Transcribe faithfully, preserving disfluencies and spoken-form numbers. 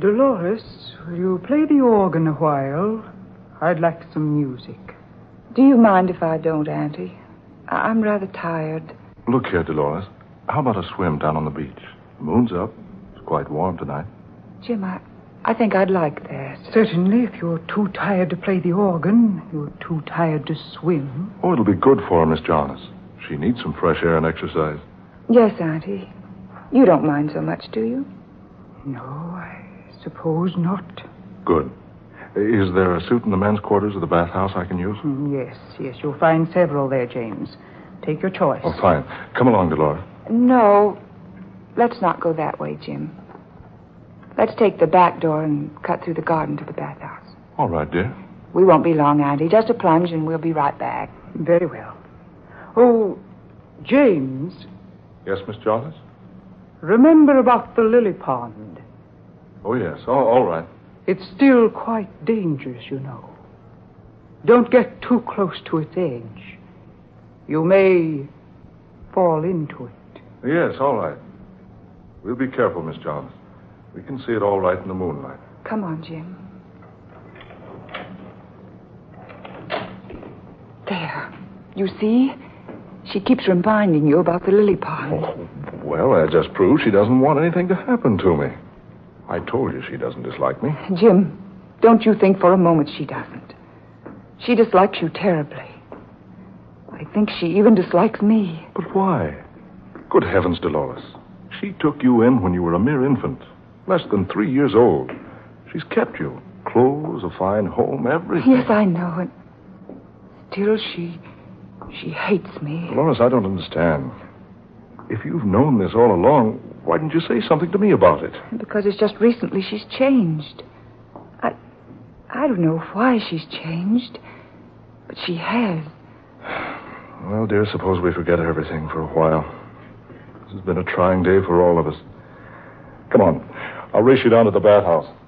Dolores, will you play the organ a while? I'd like some music. Do you mind if I don't, Auntie? I- I'm rather tired. Look here, Dolores. How about a swim down on the beach? The moon's up. It's quite warm tonight. Jim, I, I think I'd like that. Certainly, if you're too tired to play the organ, you're too tired to swim. Oh, it'll be good for her, Miss Jonas. She needs some fresh air and exercise. Yes, Auntie. You don't mind so much, do you? No, I suppose not. Good. Is there a suit in the men's quarters of the bathhouse I can use? Mm, Yes, yes, you'll find several there, James. Take your choice. Oh, fine. Come along, Dolores. No. Let's not go that way, Jim. Let's take the back door and cut through the garden to the bathhouse. All right, dear. We won't be long, Auntie. Just a plunge and we'll be right back. Very well. Oh, James, Yes, Miss Jonas? remember about the lily pond. Oh, yes. Oh, all right. It's still quite dangerous, you know. Don't get too close to its edge. You may fall into it. Yes, all right. We'll be careful, Miss Jonas. We can see it all right in the moonlight. Come on, Jim. There. You see? She keeps reminding you about the lily pond. Oh, well, that just proves she doesn't want anything to happen to me. I told you she doesn't dislike me. Jim, don't you think for a moment she doesn't. She dislikes you terribly. I think she even dislikes me. But why? Good heavens, Dolores. She took you in when you were a mere infant, less than three years old. She's kept you. Clothes, a fine home, everything. Yes, I know. And still she... she hates me. Dolores, I don't understand. If you've known this all along, why didn't you say something to me about it? Because it's just recently she's changed. I... I don't know why she's changed, but she has. Well, dear, suppose we forget everything for a while. This has been a trying day for all of us. Come on. I'll race you down to the bathhouse.